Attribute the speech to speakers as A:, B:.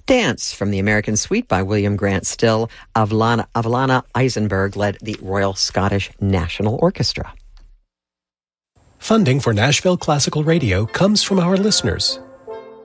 A: Dance from the American Suite by William Grant Still. Avalana Eisenberg led the Royal Scottish National Orchestra.
B: Funding for Nashville Classical Radio comes from our listeners